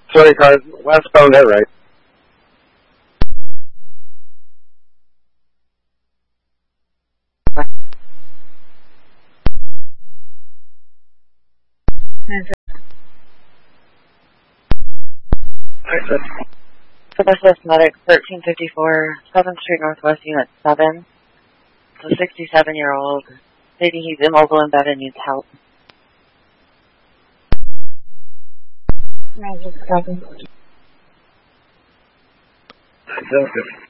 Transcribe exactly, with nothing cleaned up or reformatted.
Sorry, cars. Last found that right. Specialist Medic, thirteen fifty-four, seventh Street Northwest, Unit seven. It's a sixty-seven-year-old, stating he's immobile in bed and needs help. Magic seven. Sounds good.